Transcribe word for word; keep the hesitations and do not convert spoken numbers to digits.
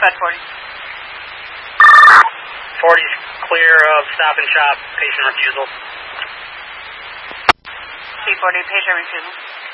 Dispatch forty. forty's clear of stop and shop, patient refusal. C forty, patient refusal.